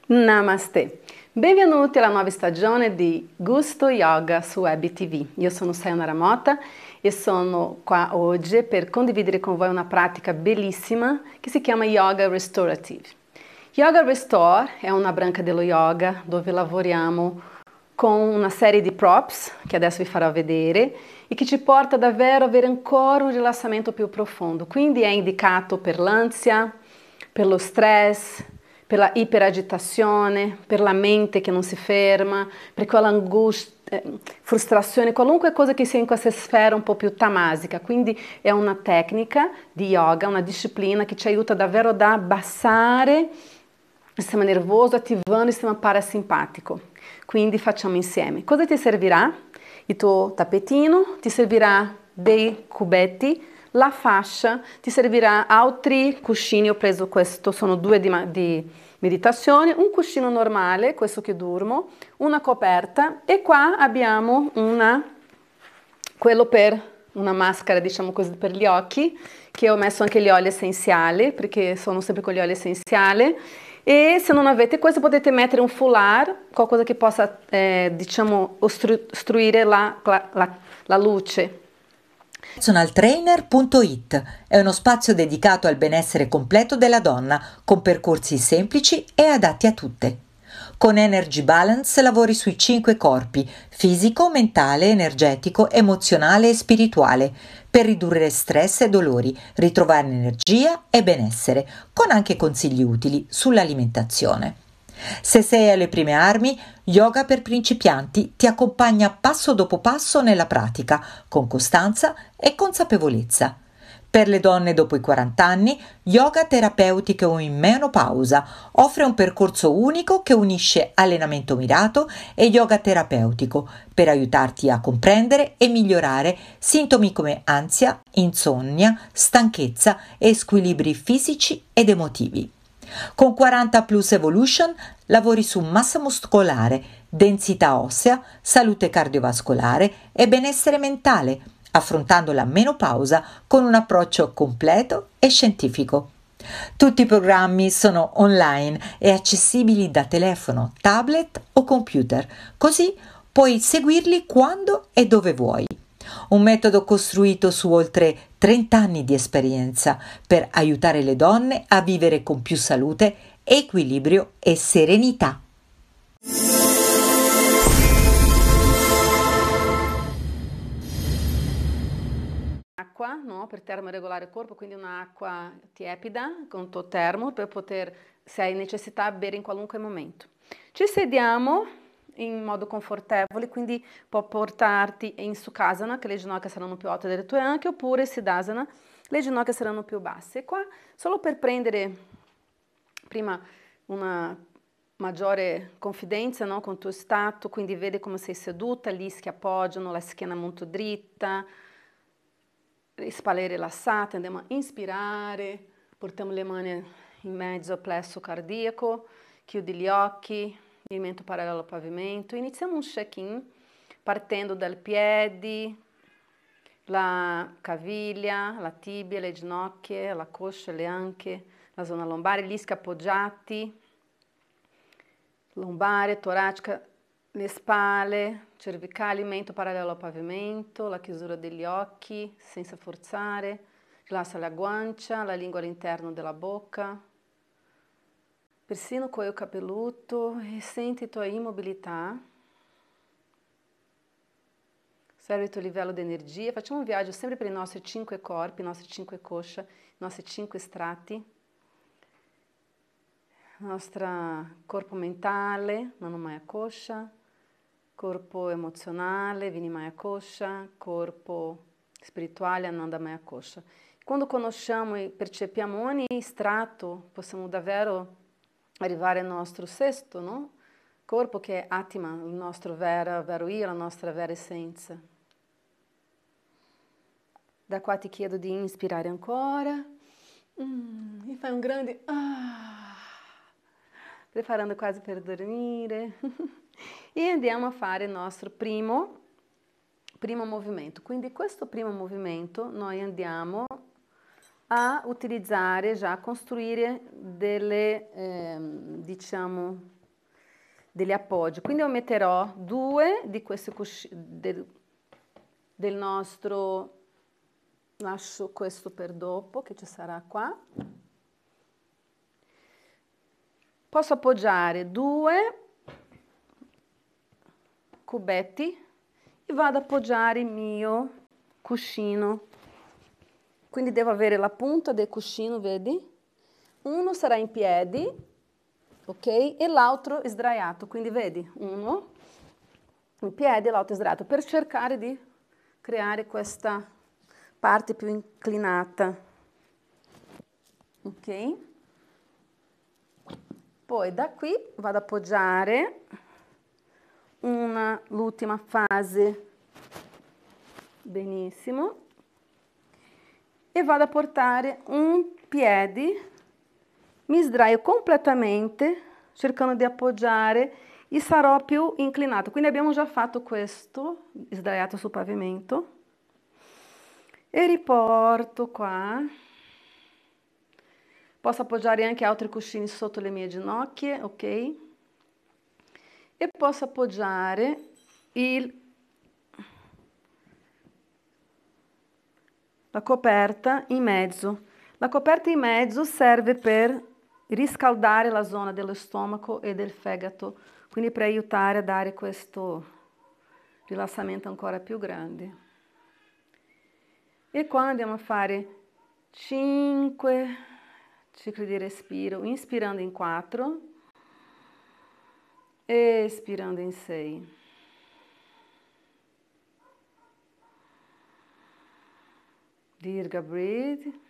Namaste, benvenuti alla nuova stagione di Gusto Yoga su Web TV. Io sono Sayonara Mota e sono qua oggi per condividere con voi una pratica bellissima che si chiama Yoga Restorative. Yoga Restore è una branca dello yoga dove lavoriamo con una serie di props che adesso vi farò vedere e che ci porta davvero ad avere ancora un rilassamento più profondo. Quindi è indicato per l'ansia, per lo stress, per la iperagitazione, per la mente che non si ferma, per quella angustia, frustrazione, qualunque cosa che sia in questa sfera un po' più tamasica. Quindi è una tecnica di yoga, una disciplina che ci aiuta davvero ad abbassare il sistema nervoso, attivando il sistema parasimpatico. Quindi facciamo insieme. Cosa ti servirà? Il tuo tappetino, ti servirà dei cubetti, la fascia, ti servirà altri cuscini, ho preso questo, sono due di meditazione, un cuscino normale, questo che dormo, una coperta e qua abbiamo quello per una maschera, diciamo così, per gli occhi, che ho messo anche gli oli essenziali, perché sono sempre con gli oli essenziali. E se non avete questo potete mettere un foulard, qualcosa che possa, diciamo, ostruire la luce. Personaltrainer.it è uno spazio dedicato al benessere completo della donna, con percorsi semplici e adatti a tutte. Con Energy Balance lavori sui 5 corpi: fisico, mentale, energetico, emozionale e spirituale, per ridurre stress e dolori, ritrovare energia e benessere, con anche consigli utili sull'alimentazione. Se sei alle prime armi, Yoga per principianti ti accompagna passo dopo passo nella pratica, con costanza e consapevolezza. Per le donne dopo i 40 anni, yoga terapeutico in menopausa offre un percorso unico che unisce allenamento mirato e yoga terapeutico per aiutarti a comprendere e migliorare sintomi come ansia, insonnia, stanchezza e squilibri fisici ed emotivi. Con 40 Plus Evolution lavori su massa muscolare, densità ossea, salute cardiovascolare e benessere mentale, affrontando la menopausa con un approccio completo e scientifico. Tutti i programmi sono online e accessibili da telefono, tablet o computer, così puoi seguirli quando e dove vuoi. Un metodo costruito su oltre 30 anni di esperienza per aiutare le donne a vivere con più salute, equilibrio e serenità. Acqua, no? Per termoregolare il corpo, quindi un'acqua tiepida con tuo termo per poter, se hai necessità, bere in qualunque momento. Ci sediamo in modo confortevole, quindi può portarti in Sukhasana, che le ginocchia saranno più alte delle tue anche, oppure Siddhasana, le ginocchia saranno più basse. Qua, solo per prendere prima una maggiore confidenza, no, con il tuo stato, quindi vedi come sei seduta, gli ischi appoggiano, la schiena molto dritta, le spalle rilassate, andiamo a inspirare, portiamo le mani in mezzo al plesso cardiaco, chiudi gli occhi, movimento parallelo al pavimento. Iniziamo un check-in partendo dai piedi, la caviglia, la tibia, le ginocchia, la coscia, le anche, la zona lombare, gli ischi appoggiati, lombare, toracica, le spalle, cervicali, mento parallelo al pavimento, la chiusura degli occhi senza forzare, rilassa la guancia, la lingua all'interno della bocca, persino il cuoio capelluto e senti tua immobilità. Osserva il tuo livello di energia. Facciamo un viaggio sempre per i nostri 5 corpi, i nostri 5 cosce, i nostri 5 strati. Il nostro corpo mentale, Manomaya Kosha, corpo emozionale, Vinimaya Kosha, corpo spirituale, Anandamaya Kosha. Quando conosciamo e percepiamo ogni strato, possiamo davvero arrivare al nostro sesto, no? Corpo che è Atma, il nostro vero io, la nostra vera essenza. Da qua ti chiedo di inspirare ancora e fai un grande preparando quasi per dormire e andiamo a fare il nostro primo movimento. Quindi questo primo movimento noi andiamo a utilizzare, già a costruire delle, diciamo, degli appoggi. Quindi io metterò 2 di questi cuscini del nostro, lascio questo per dopo che ci sarà qua. Posso appoggiare 2 cubetti e vado ad appoggiare il mio cuscino. Quindi devo avere la punta del cuscino, vedi? Uno sarà in piedi, ok? E l'altro sdraiato, quindi vedi, uno in piedi e l'altro sdraiato, per cercare di creare questa parte più inclinata, ok? Poi da qui vado ad appoggiare l'ultima fase, benissimo, e vado a portare un piede, mi sdraio completamente cercando di appoggiare e sarò più inclinato. Quindi abbiamo già fatto questo, sdraiato sul pavimento, e riporto qua. Posso appoggiare anche altri cuscini sotto le mie ginocchia, ok? E posso appoggiare la coperta in mezzo. La coperta in mezzo serve per riscaldare la zona dello stomaco e del fegato, quindi per aiutare a dare questo rilassamento ancora più grande. E qua andiamo a fare 5 cicli di respiro, inspirando in 4, espirando in 6. Dirga, breathe.